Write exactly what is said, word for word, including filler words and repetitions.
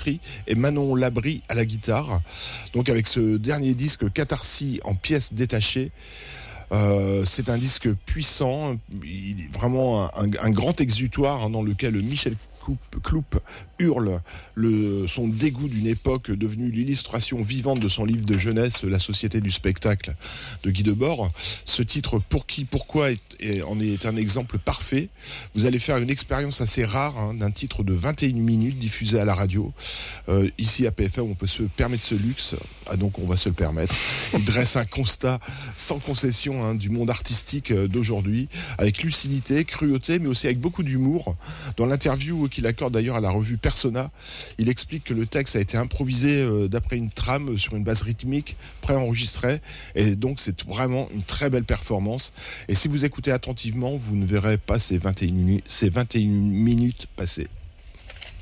batterie et Manon Labrie à la guitare. Donc avec ce dernier disque Catharsis en pièces détachées. Euh, c'est un disque puissant, il est vraiment un, un, un grand exutoire hein, dans lequel Michel Cloupe hurle le, son dégoût d'une époque devenue l'illustration vivante de son livre de jeunesse, La Société du spectacle de Guy Debord. Ce titre, Pour qui, pourquoi, est, est, en est un exemple parfait. Vous allez faire une expérience assez rare hein, d'un titre de vingt et une minutes diffusé à la radio. Euh, ici à P F M, on peut se permettre ce luxe, ah, donc on va se le permettre. Il dresse un constat sans concession hein, du monde artistique d'aujourd'hui, avec lucidité, cruauté, mais aussi avec beaucoup d'humour. Dans l'interview qu'il accorde d'ailleurs à la revue Persona, il explique que le texte a été improvisé euh, d'après une trame sur une base rythmique préenregistrée, et donc c'est vraiment une très belle performance. Et si vous écoutez attentivement, vous ne verrez pas ces vingt et une minutes, ces vingt et une minutes passées.